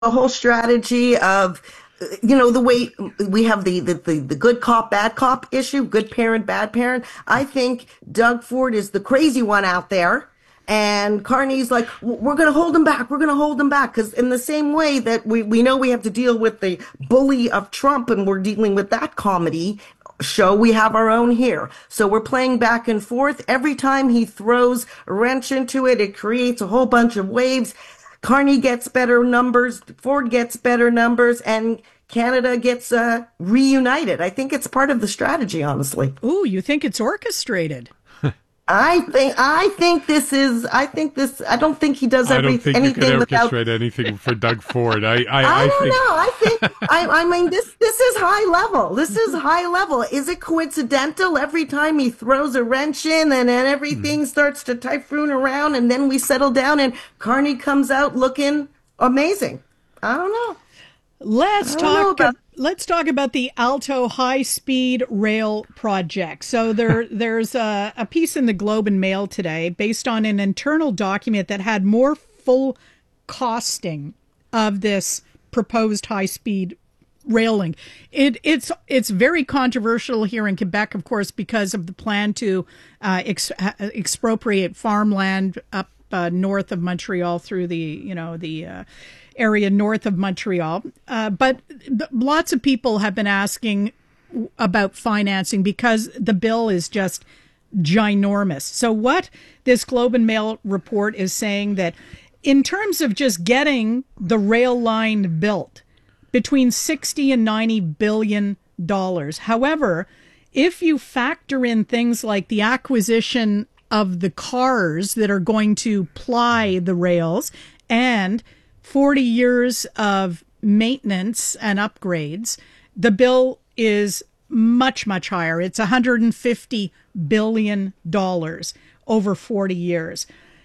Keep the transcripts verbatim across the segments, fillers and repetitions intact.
the whole strategy of, you know, the way we have the, the, the, the good cop, bad cop issue, good parent, bad parent. I think Doug Ford is the crazy one out there. And Carney's like, we're going to hold him back. We're going to hold him back. Because in the same way that we, we know we have to deal with the bully of Trump and we're dealing with that comedy show, we have our own here. So we're playing back and forth. Every time he throws a wrench into it, it creates a whole bunch of waves. Carney gets better numbers, Ford gets better numbers, and Canada gets uh, reunited. I think it's part of the strategy, honestly. Ooh, you think it's orchestrated? I think I think this is I think this I don't think he does every, I don't think anything you could without orchestrate anything for Doug Ford. I I, I, I don't think... know. I think I I mean this this is high level. This is high level. Is it coincidental every time he throws a wrench in and then everything hmm. starts to typhoon around and then we settle down and Carney comes out looking amazing? I don't know. Let's talk about- let's talk about the Alto High Speed Rail project. So there there's a, a piece in the Globe and Mail today based on an internal document that had more full costing of this proposed high speed railing. It it's it's very controversial here in Quebec, of course, because of the plan to uh, ex- expropriate farmland up uh, north of Montreal through the you know the uh, area north of Montreal. Uh, but th- lots of people have been asking about financing because the bill is just ginormous. So what this Globe and Mail report is saying that in terms of just getting the rail line built, between sixty and ninety billion dollars. However, if you factor in things like the acquisition of the cars that are going to ply the rails and forty years of maintenance and upgrades, the bill is much, much higher. It's one hundred fifty billion dollars over forty years.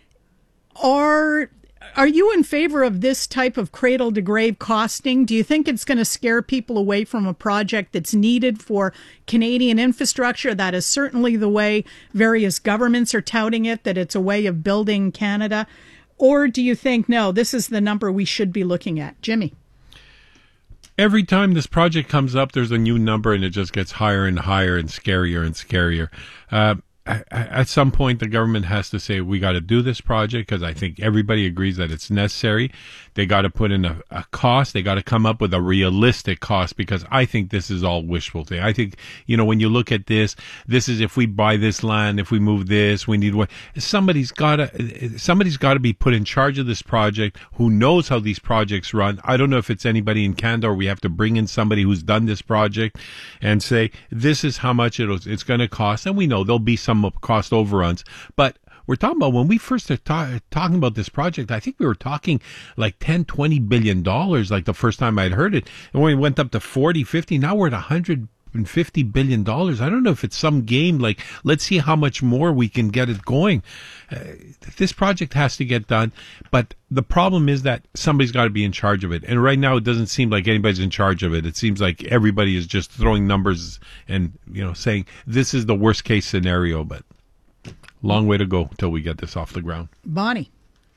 Are, are you in favor of this type of cradle-to-grave costing? Do you think it's going to scare people away from a project that's needed for Canadian infrastructure? That is certainly the way various governments are touting it, that it's a way of building Canada. Or do you think, no, this is the number we should be looking at? Jimmy? Every time this project comes up, there's a new number and it just gets higher and higher and scarier and scarier. Uh, at some point, the government has to say, we got to do this project because I think everybody agrees that it's necessary. They got to put in a, a cost. They got to come up with a realistic cost because I think this is all wishful thinking. I think, you know, when you look at this, this is if we buy this land, if we move this, we need what somebody's got to, somebody's got to be put in charge of this project who knows how these projects run. I don't know if it's anybody in Canada or we have to bring in somebody who's done this project and say, this is how much it'll, it's going to cost. And we know there'll be some cost overruns, but we're talking about when we first started ta- talking about this project, I think we were talking like ten, twenty billion dollars, like the first time I'd heard it. And when we went up to forty, fifty, now we're at one hundred fifty billion dollars. I don't know if it's some game like, let's see how much more we can get it going. Uh, this project has to get done, but the problem is that somebody's got to be in charge of it. And right now it doesn't seem like anybody's in charge of it. It seems like everybody is just throwing numbers and, you know, saying this is the worst case scenario, but long way to go till we get this off the ground. Bonnie.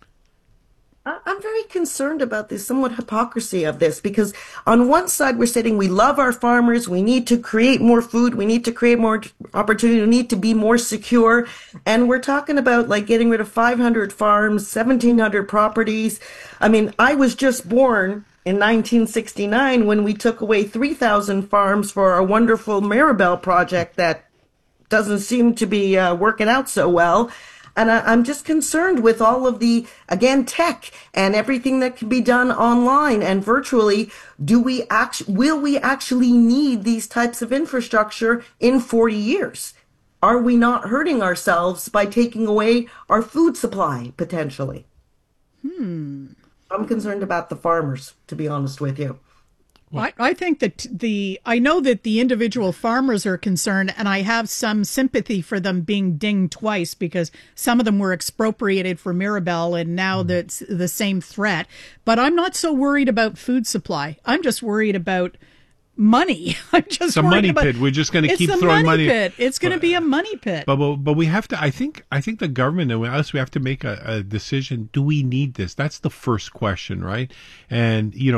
I'm very concerned about this somewhat hypocrisy of this because on one side we're saying we love our farmers, we need to create more food, we need to create more opportunity, we need to be more secure, and we're talking about like getting rid of five hundred farms, seventeen hundred properties. I mean, I was just born in nineteen sixty-nine when we took away three thousand farms for our wonderful Mirabel project that doesn't seem to be uh, working out so well. And I, I'm just concerned with all of the, again, tech and everything that can be done online and virtually. Do we act, will we actually need these types of infrastructure in forty years? Are we not hurting ourselves by taking away our food supply, potentially? Hmm. I'm concerned about the farmers, to be honest with you. I, I think that the, I know that the individual farmers are concerned, and I have some sympathy for them being dinged twice because some of them were expropriated for Mirabel and now that's the same threat. But I'm not so worried about food supply. I'm just worried about money. I'm just It's a worried money about, pit. We're just going to it's keep the throwing money money. pit. It's going to But- be a money pit. But, but but we have to. I think I think the government and us we have to make a, a decision. Do we need this? That's the first question, right? And you know.